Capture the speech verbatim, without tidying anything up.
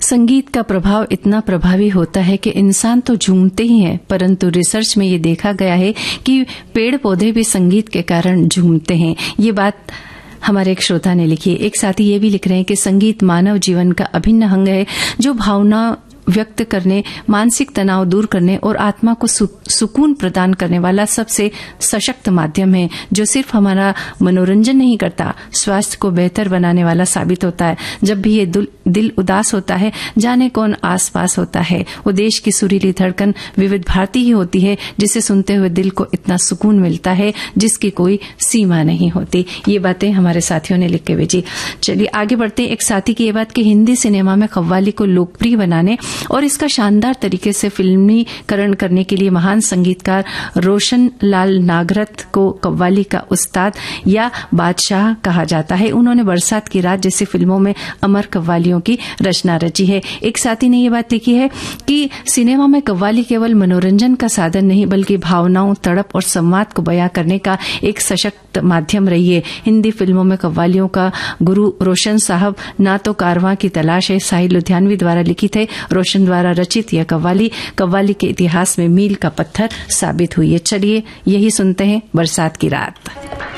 संगीत का प्रभाव इतना प्रभावी होता है कि इंसान तो झूमते ही हैं, परंतु रिसर्च में ये देखा गया है कि पेड़ पौधे भी संगीत के कारण झूमते हैं। ये बात हमारे एक श्रोता ने लिखी है। एक साथी ये भी लिख रहे हैं कि संगीत मानव जीवन का अभिन्न अंग है, जो भावना व्यक्त करने, मानसिक तनाव दूर करने और आत्मा को सु, सुकून प्रदान करने वाला सबसे सशक्त माध्यम है, जो सिर्फ हमारा मनोरंजन नहीं करता, स्वास्थ्य को बेहतर बनाने वाला साबित होता है। जब भी ये दिल, दिल उदास होता है, जाने कौन आसपास होता है, वो देश की सुरीली धड़कन विविध भारती ही होती है, जिसे सुनते हुए दिल को इतना सुकून मिलता है जिसकी कोई सीमा नहीं होती। ये बातें हमारे साथियों ने लिख के भेजी। चलिए आगे बढ़ते। एक साथी की ये बात कि हिंदी सिनेमा में कव्वाली को लोकप्रिय बनाने और इसका शानदार तरीके से फिल्मीकरण करने के लिए महान संगीतकार रोशन लाल नागरथ को कव्वाली का उस्ताद या बादशाह कहा जाता है। उन्होंने बरसात की रात जैसी फिल्मों में अमर कव्वालियों की रचना रची है। एक साथी ने यह बात लिखी है कि सिनेमा में कव्वाली केवल मनोरंजन का साधन नहीं, बल्कि भावनाओं, तड़प और संवाद को बयां करने का एक सशक्त माध्यम रही है। हिंदी फिल्मों में कव्वालियों का गुरु रोशन साहब ना तो कारवां की तलाश है साहिल लुधियानवी द्वारा लिखित है। रोशन द्वारा रचित यह कव्वाली कव्वाली के इतिहास में मील का पत्थर साबित हुई है। चलिए यही सुनते हैं, बरसात की रात।